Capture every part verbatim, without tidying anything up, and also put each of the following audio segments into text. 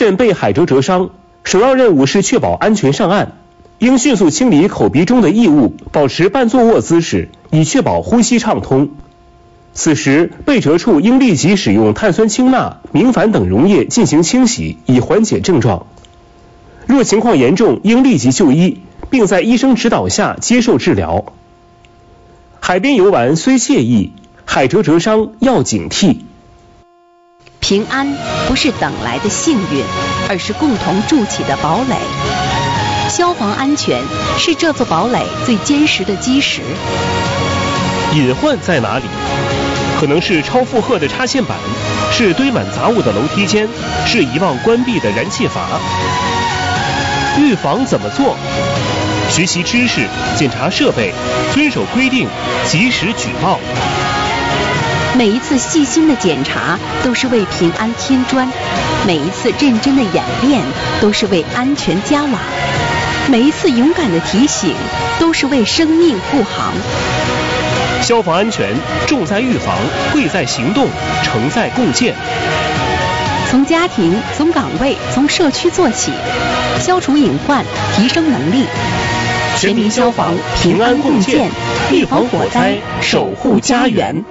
慎被海蜇蜇伤，首要任务是确保安全上岸，应迅速清理口鼻中的异物，保持半坐卧姿势，以确保呼吸畅通。此时被蜇处应立即使用碳酸氢钠、明矾等溶液进行清洗，以缓解症状。若情况严重，应立即就医，并在医生指导下接受治疗。海边游玩虽惬意，海蜇蜇伤要警惕。 平安不是等来的幸运，而是共同筑起的堡垒。消防安全是这座堡垒最坚实的基石。 隐患在哪里？可能是超负荷的插线板，是堆满杂物的楼梯间，是遗忘关闭的燃气阀。预防怎么做？学习知识，检查设备，遵守规定，及时举报。 每一次细心的检查都是为平安添砖，每一次认真的演练都是为安全加瓦，每一次勇敢的提醒都是为生命护航。 消防安全重在预防，贵在行动，成在共建。 从家庭、从岗位、从社区做起，消除隐患，提升能力。全民消防，平安共建，预防火灾，守护家园。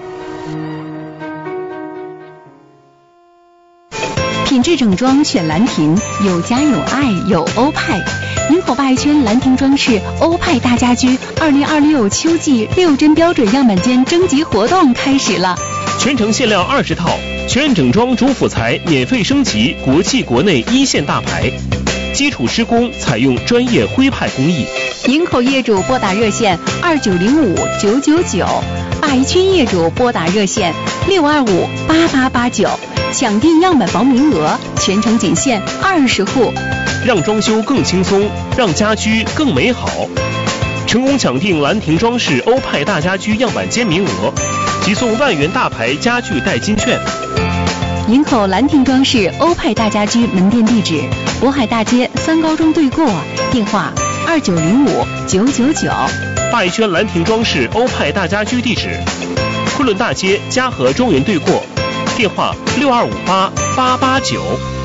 品质整装选兰亭，有家有爱有欧派。营口八一圈兰亭装饰欧派大家居二零二六秋季六针标准样板间征集活动开始了， 全程限量二十套，全整装主辅材免费升级国际国内一线大牌，基础施工采用专业徽派工艺。 营口业主拨打热线二九零五九九九，八一圈业主拨打热线六二五八八八九，抢订样板房名额，全程仅限二十户。 让装修更轻松，让家居更美好。成功抢订兰亭装饰欧派大家居样板间名额，即送万元大牌家具代金券。 营口兰亭装饰欧派大家居门店地址：渤海大街三高中对过，电话二九零五九九九。 大一圈兰亭装饰欧派大家居地址：昆仑大街嘉禾庄园对过，电话六二五八八八九。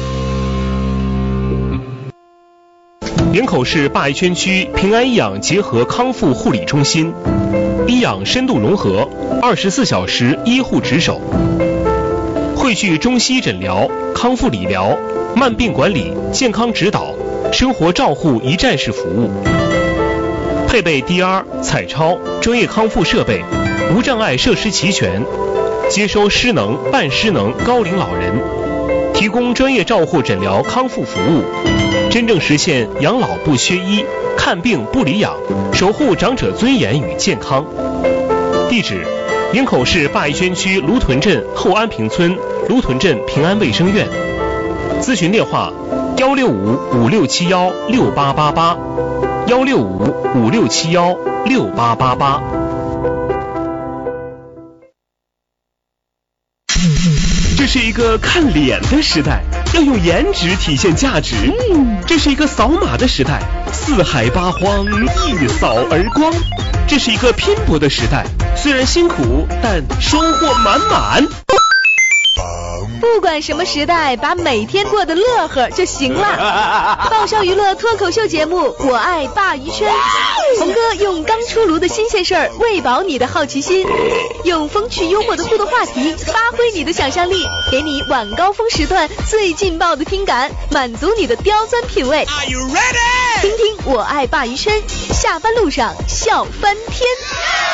营口市八一圈区平安医养结合康复护理中心，医养深度融合，二十四小时医护值守，汇聚中西诊疗、康复理疗、慢病管理、健康指导、生活照护一站式服务，配备 D R、彩超、专业康复设备，无障碍设施齐全，接收失能、半失能高龄老人，提供专业照护诊疗康复服务，真正实现养老不缺医，看病不离养，守护长者尊严与健康。地址：营口市八一圈区芦屯镇后安平村芦屯镇平安卫生院。咨询电话：幺六五五六七幺六八八八，幺六五五六七幺六八八八。这是一个看脸的时代，要用颜值体现价值。嗯，这是一个扫码的时代，四海八荒一扫而光。这是一个拼搏的时代，虽然辛苦，但收获满满。 不管什么时代，把每天过得乐呵就行了。爆笑娱乐脱口秀节目《我爱鲅鱼圈》，红哥用刚出炉的新鲜事儿喂饱你的好奇心，用风趣幽默的互动话题发挥你的想象力，给你晚高峰时段最劲爆的听感，满足你的刁钻品味。听听《我爱鲅鱼圈》，下班路上笑翻天。